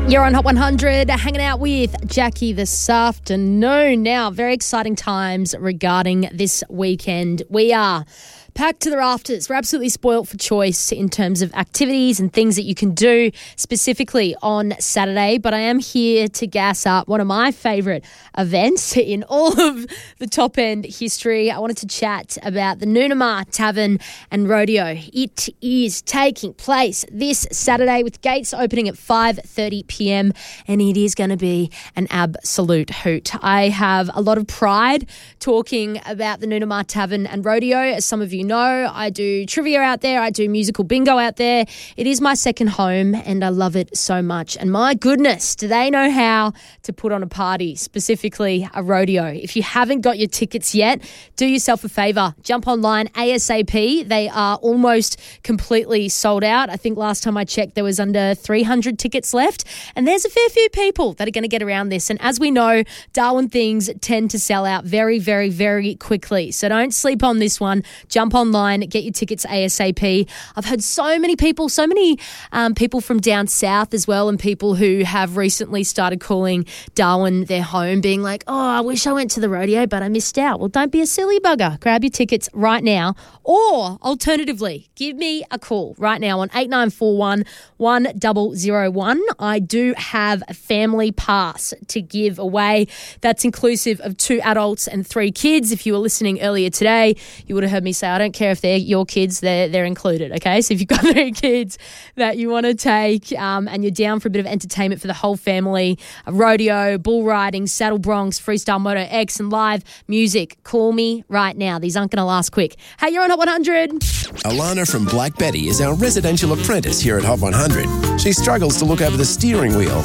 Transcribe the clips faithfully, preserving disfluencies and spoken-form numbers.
You're on Hot one hundred, hanging out with Jackie this afternoon. Now, very exciting times regarding this weekend. We are packed to the rafters. We're absolutely spoilt for choice in terms of activities and things that you can do specifically on Saturday. But I am here to gas up one of my favourite events in all of the top end history. I wanted to chat about the Noonamah Tavern and Rodeo. It is taking place this Saturday with gates opening at five thirty p.m. and it is going to be an absolute hoot. I have a lot of pride talking about the Noonamah Tavern and Rodeo. As some of you know, I do trivia out there. I do musical bingo out there. It is my second home and I love it so much. And my goodness, do they know how to put on a party, specifically a rodeo. If you haven't got your tickets yet, do yourself a favour. Jump online ASAP. They are almost completely sold out. I think last time I checked there was under three hundred tickets left. And there's a fair few people that are going to get around this. And as we know, Darwin things tend to sell out very, very, very quickly. So don't sleep on this one. Jump online, get your tickets ASAP. I've heard so many people, so many um, people from down south as well, and people who have recently started calling Darwin their home, being like, oh, I wish I went to the rodeo, but I missed out. Well, don't be a silly bugger. Grab your tickets right now. Or alternatively, give me a call right now on eight nine four one, one zero zero one. I do have a family pass to give away. That's inclusive of two adults and three kids. If you were listening earlier today, you would have heard me say, I don't care if they're your kids, they're, they're included, okay? So if you've got three kids that you want to take um, and you're down for a bit of entertainment for the whole family, a rodeo, bull riding, saddle broncs, freestyle moto X and live music, call me right now. These aren't going to last quick. Hey, you're on Hot one hundred. Alana from Black Betty is our residential apprentice here at Hot one hundred. She struggles to look over the steering wheel.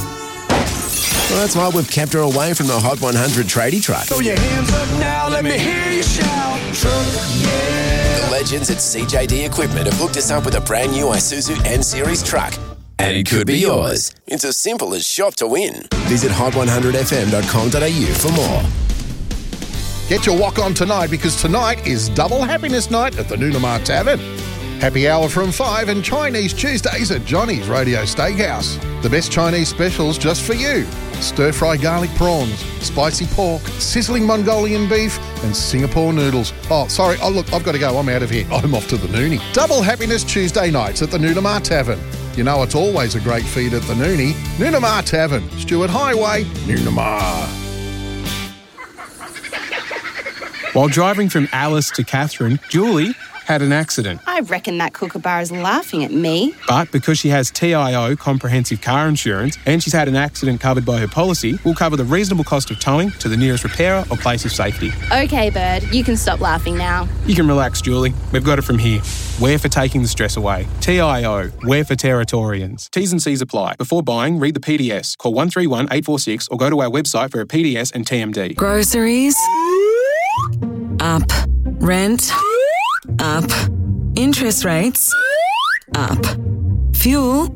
Well, that's why we've kept her away from the Hot one hundred tradie truck. Throw your hands up now, let me hear you shout. Truck, yeah. The legends at C J D Equipment have hooked us up with a brand new Isuzu N-Series truck. And it could be yours. It's as simple as shop to win. Visit hot one hundred f m dot com dot a u for more. Get your walk on tonight because tonight is double happiness night at the Noonamah Tavern. Happy hour from five and Chinese Tuesdays at Johnny's Rodeo Steakhouse. The best Chinese specials just for you. Stir-fry garlic prawns, spicy pork, sizzling Mongolian beef and Singapore noodles. Oh, sorry. Oh, look, I've got to go. I'm out of here. I'm off to the Noonie. Double happiness Tuesday nights at the Noonamah Tavern. You know it's always a great feed at the Noonie. Noonamah Tavern, Stewart Highway, Noonamah. While driving from Alice to Catherine, Julie had an accident. I reckon that kookaburra is laughing at me. But because she has T I O comprehensive car insurance and she's had an accident covered by her policy, we'll cover the reasonable cost of towing to the nearest repairer or place of safety. Okay, Bird, you can stop laughing now. You can relax, Julie. We've got it from here. We're for taking the stress away. T I O. We're for Territorians. T's and C's apply. Before buying, read the P D S. Call one three one, eight four six or go to our website for a P D S and T M D. Groceries? Up. Rent? Up. Interest rates? Up. Fuel?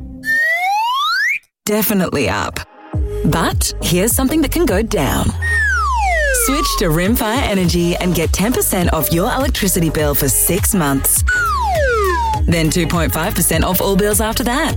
Definitely up. But here's something that can go down. Switch to Rimfire Energy and get ten percent off your electricity bill for six months. Then two point five percent off all bills after that.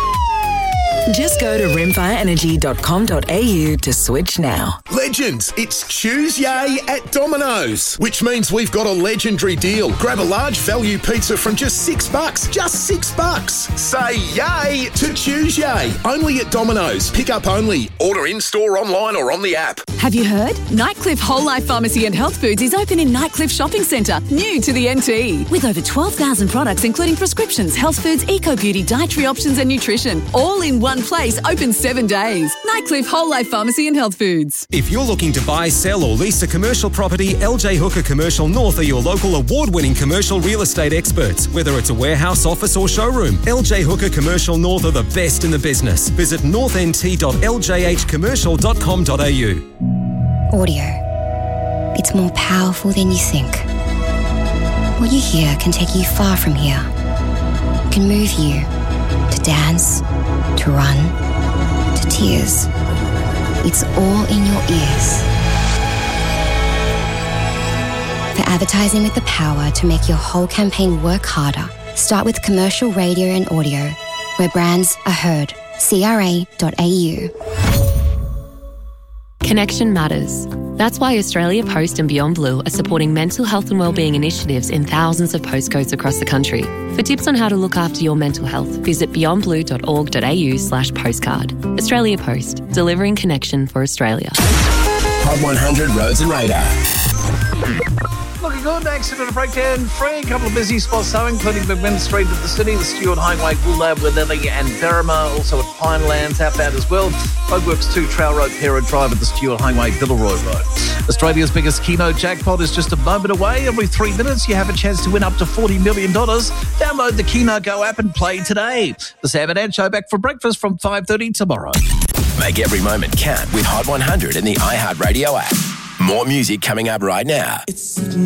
Just go to rimfire energy dot com dot a u to switch now. Legends, it's Tuesday at Domino's, which means we've got a legendary deal. Grab a large value pizza from just six bucks. Just six bucks. Say yay to Tuesday. Only at Domino's. Pick up only. Order in-store, online or on the app. Have you heard? Nightcliff Whole Life Pharmacy and Health Foods is open in Nightcliff Shopping Centre, new to the N T. With over twelve thousand products including prescriptions, health foods, eco-beauty, dietary options and nutrition. All in one place, open seven days. Nightcliff Whole Life Pharmacy and Health Foods. If you're looking to buy, sell or lease a commercial property, L J Hooker Commercial North are your local award-winning commercial real estate experts. Whether it's a warehouse, office or showroom, L J Hooker Commercial North are the best in the business. Visit north n t dot l j h commercial dot com dot a u. Audio. It's more powerful than you think. What you hear can take you far from here. It can move you to dance, to run, to tears. It's all in your ears. For advertising with the power to make your whole campaign work harder, start with commercial radio and audio, where brands are heard, c r a dot a u. Connection matters. That's why Australia Post and Beyond Blue are supporting mental health and wellbeing initiatives in thousands of postcodes across the country. For tips on how to look after your mental health, visit beyond blue dot org dot a u slash postcard. Australia Post, delivering connection for Australia. Hot one hundred Roads and Radar. Looking good, accident and breakdown free. A couple of busy spots though, including McMinn Street at the city, the Stewart Highway, Woolab, Willelly and Berrima, also at Pinelands, outbound as well. Roadworks two, Trail Road, Parent Drive at the Stewart Highway, Villaroy Road. Australia's biggest Keno jackpot is just a moment away. Every three minutes you have a chance to win up to forty million dollars. Download the Keno Go app and play today. The Sam and Ann Show back for breakfast from five thirty tomorrow. Make every moment count with Hot one hundred in the iHeartRadio app. More music coming up right now. It's